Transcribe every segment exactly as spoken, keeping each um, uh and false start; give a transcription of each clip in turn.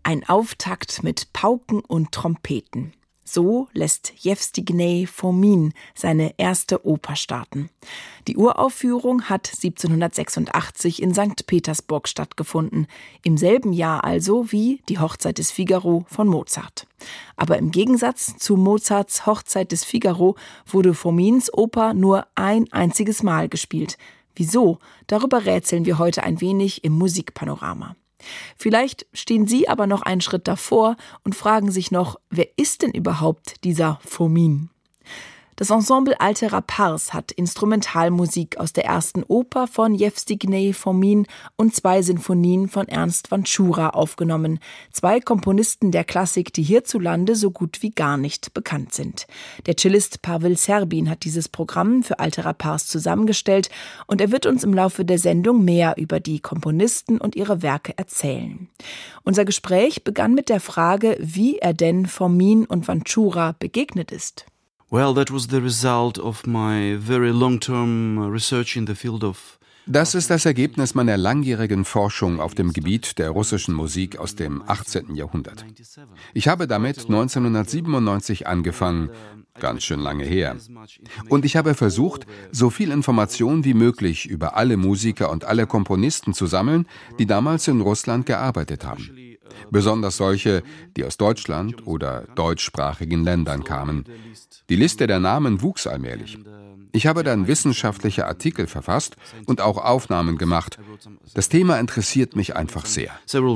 Ein Auftakt mit Pauken und Trompeten. So lässt Jewstignij Fomin seine erste Oper starten. Die Uraufführung hat siebzehnhundertsechsundachtzig in Sankt Petersburg stattgefunden, im selben Jahr also wie die Hochzeit des Figaro von Mozart. Aber im Gegensatz zu Mozarts Hochzeit des Figaro wurde Fomins Oper nur ein einziges Mal gespielt. Wieso? Darüber rätseln wir heute ein wenig im Musikpanorama. Vielleicht stehen Sie aber noch einen Schritt davor und fragen sich noch, wer ist denn überhaupt dieser Fomin? Das Ensemble Altera Pars hat Instrumentalmusik aus der ersten Oper von Jewstignij Fomin und zwei Sinfonien von Ernst Vančura aufgenommen. Zwei Komponisten der Klassik, die hierzulande so gut wie gar nicht bekannt sind. Der Cellist Pavel Serbin hat dieses Programm für Altera Pars zusammengestellt und er wird uns im Laufe der Sendung mehr über die Komponisten und ihre Werke erzählen. Unser Gespräch begann mit der Frage, wie er denn Fomin und Vančura begegnet ist. Well, that was the result of my very long-term research in the field of Das ist das Ergebnis meiner langjährigen Forschung auf dem Gebiet der russischen Musik aus dem achtzehnten Jahrhundert. Ich habe damit neunzehnhundertsiebenundneunzig angefangen, ganz schön lange her. Und ich habe versucht, so viel Information wie möglich über alle Musiker und alle Komponisten zu sammeln, die damals in Russland gearbeitet haben. Besonders solche, die aus Deutschland oder deutschsprachigen Ländern kamen. Die Liste der Namen wuchs allmählich. Ich habe dann wissenschaftliche Artikel verfasst und auch Aufnahmen gemacht. Das Thema interessiert mich einfach sehr.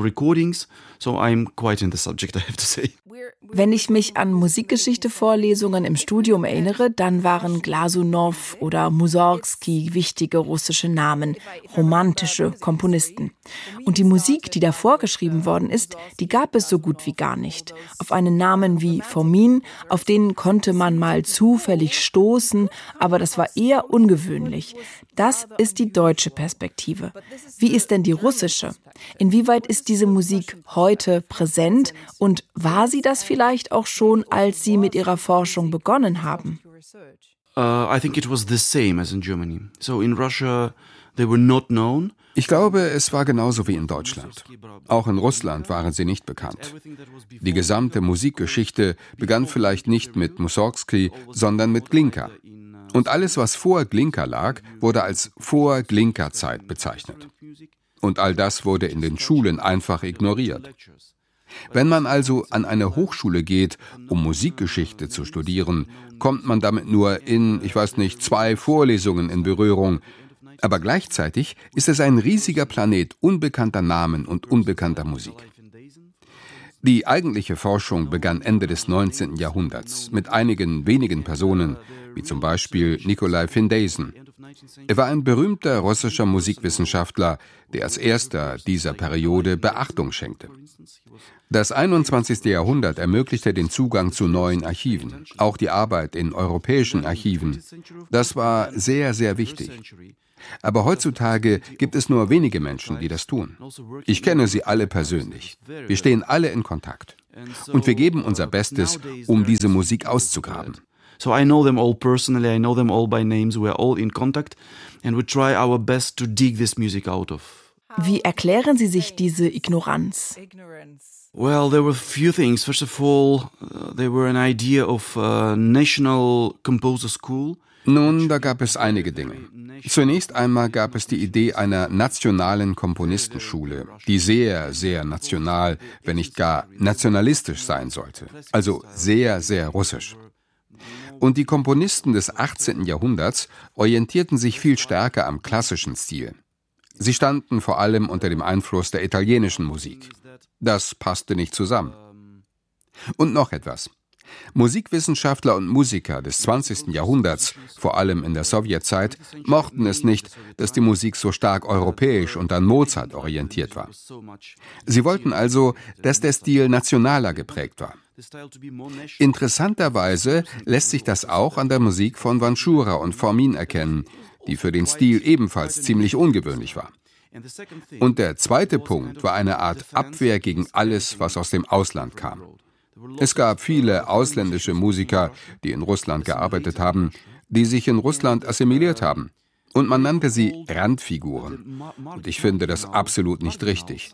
Wenn ich mich an Musikgeschichte-Vorlesungen im Studium erinnere, dann waren Glasunow oder Mussorgski wichtige russische Namen, romantische Komponisten. Und die Musik, die da vorgeschrieben worden ist, die gab es so gut wie gar nicht. Auf einen Namen wie Fomin, auf den konnte man mal zufällig stoßen, aber das war eher ungewöhnlich. Das ist die deutsche Perspektive. Wie ist denn die russische? Inwieweit ist diese Musik heute präsent und war sie das vielleicht auch schon, als Sie mit Ihrer Forschung begonnen haben? Uh, I think it was the same as in Germany. So in Russia they were not known. Ich glaube, es war genauso wie in Deutschland. Auch in Russland waren sie nicht bekannt. Die gesamte Musikgeschichte begann vielleicht nicht mit Mussorgski, sondern mit Glinka. Und alles, was vor Glinka lag, wurde als Vor-Glinka-Zeit bezeichnet. Und all das wurde in den Schulen einfach ignoriert. Wenn man also an eine Hochschule geht, um Musikgeschichte zu studieren, kommt man damit nur in, ich weiß nicht, zwei Vorlesungen in Berührung. Aber gleichzeitig ist es ein riesiger Planet unbekannter Namen und unbekannter Musik. Die eigentliche Forschung begann Ende des neunzehnten Jahrhunderts mit einigen wenigen Personen, wie zum Beispiel Nikolai Findeisen. Er war ein berühmter russischer Musikwissenschaftler, der als erster dieser Periode Beachtung schenkte. Das einundzwanzigste Jahrhundert ermöglichte den Zugang zu neuen Archiven, auch die Arbeit in europäischen Archiven. Das war sehr, sehr wichtig. Aber heutzutage gibt es nur wenige Menschen, die das tun. Ich kenne sie alle persönlich. Wir stehen alle in Kontakt. Und wir geben unser Bestes, um diese Musik auszugraben. So I know them all personally, I know them all by names, we are all in contact and we try our best to dig this music out of. Wie erklären Sie sich diese Ignoranz? Well, there were a few things. First of all, uh, there were an idea of a national composer school. Nun, da gab es einige Dinge. Zunächst einmal gab es die Idee einer nationalen Komponistenschule, die sehr, sehr national, wenn nicht gar nationalistisch sein sollte. Also sehr, sehr russisch. Und die Komponisten des achtzehnten Jahrhunderts orientierten sich viel stärker am klassischen Stil. Sie standen vor allem unter dem Einfluss der italienischen Musik. Das passte nicht zusammen. Und noch etwas. Musikwissenschaftler und Musiker des zwanzigsten Jahrhunderts, vor allem in der Sowjetzeit, mochten es nicht, dass die Musik so stark europäisch und an Mozart orientiert war. Sie wollten also, dass der Stil nationaler geprägt war. Interessanterweise lässt sich das auch an der Musik von Vančura und Fomin erkennen, die für den Stil ebenfalls ziemlich ungewöhnlich war. Und der zweite Punkt war eine Art Abwehr gegen alles, was aus dem Ausland kam. Es gab viele ausländische Musiker, die in Russland gearbeitet haben, die sich in Russland assimiliert haben. Und man nannte sie Randfiguren. Und ich finde das absolut nicht richtig.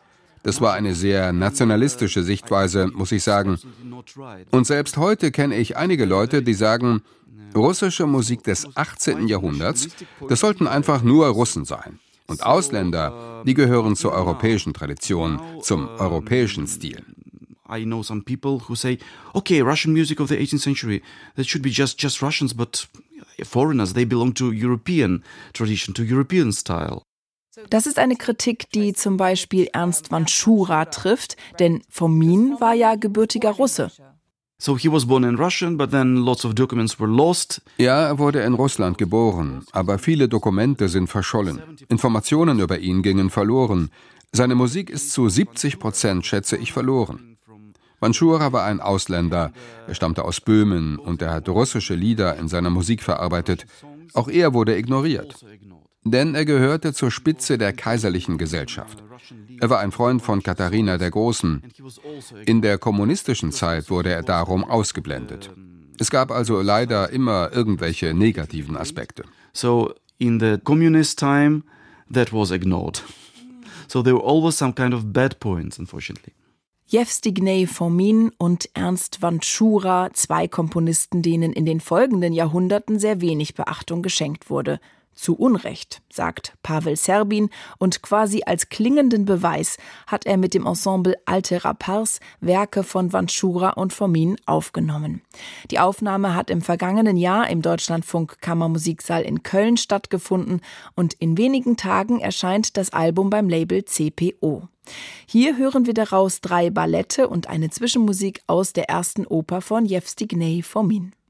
Das war eine sehr nationalistische Sichtweise, muss ich sagen. Und selbst heute kenne ich einige Leute, die sagen, russische Musik des achtzehnten Jahrhunderts, das sollten einfach nur Russen sein. Und Ausländer, die gehören zur europäischen Tradition, zum europäischen Stil. I know some people who say, okay, Russian music of the eighteenth century, that should be just, just Russians, but foreigners, they belong to European tradition, to European style. Das ist eine Kritik, die zum Beispiel Ernst Vanschura trifft, denn Fomin war ja gebürtiger Russe. So he was born in Russian, but then lots of documents were lost. Ja, er wurde in Russland geboren, aber viele Dokumente sind verschollen. Informationen über ihn gingen verloren. Seine Musik ist zu siebzig Prozent, schätze ich, verloren. Vanschura war ein Ausländer, er stammte aus Böhmen und er hat russische Lieder in seiner Musik verarbeitet. Auch er wurde ignoriert, denn er gehörte zur Spitze der kaiserlichen Gesellschaft. Er war ein Freund von Katharina der Großen. In der kommunistischen Zeit wurde er darum ausgeblendet. Es gab also leider immer irgendwelche negativen Aspekte. So in the communist time, that was ignored. So there were always some kind of bad points, unfortunately. Jewstignej Fomin und Ernst Vanschura, zwei Komponisten, denen in den folgenden Jahrhunderten sehr wenig Beachtung geschenkt wurde. Zu Unrecht, sagt Pavel Serbin, und quasi als klingenden Beweis hat er mit dem Ensemble Altera Pars Werke von Vanschura und Fomin aufgenommen. Die Aufnahme hat im vergangenen Jahr im Deutschlandfunk Kammermusiksaal in Köln stattgefunden und in wenigen Tagen erscheint das Album beim Label C P O. Hier hören wir daraus drei Ballette und eine Zwischenmusik aus der ersten Oper von Jewstignej Fomin.